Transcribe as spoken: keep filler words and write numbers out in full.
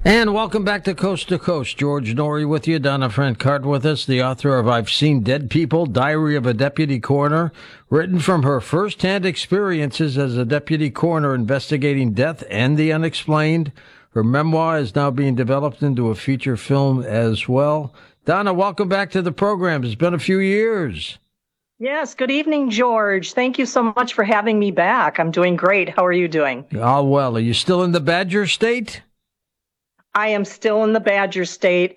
And welcome back to Coast to Coast. George Noory with you. Donna Francard with us, the author of I've Seen Dead People, Diary of a Deputy Coroner, written from her first-hand experiences as a deputy coroner investigating death and the unexplained. Her memoir is now being developed into a feature film as well. Donna, welcome back to the program. It's been a few years. Yes, good evening, George. Thank you so much for having me back. I'm doing great. How are you doing? Oh, well. Are you still in the Badger State? I am still in the Badger State,